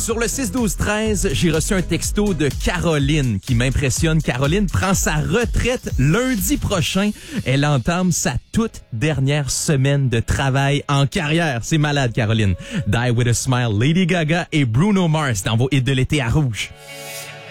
Sur le 6-12-13, j'ai reçu un texto de Caroline qui m'impressionne. Caroline prend sa retraite lundi prochain. Elle entame sa toute dernière semaine de travail en carrière. C'est malade, Caroline. Die with a Smile, Lady Gaga et Bruno Mars dans vos hits de l'été à Rouge.